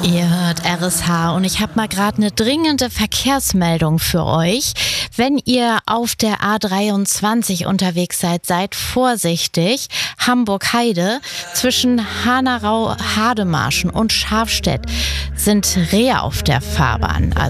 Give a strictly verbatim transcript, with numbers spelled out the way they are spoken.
Ihr hört R S H und ich habe mal gerade eine dringende Verkehrsmeldung für euch. Wenn ihr auf der A dreiundzwanzig unterwegs seid, seid vorsichtig. Hamburg-Heide zwischen Hanau-Hademarschen und Schafstedt sind Rehe auf der Fahrbahn. Also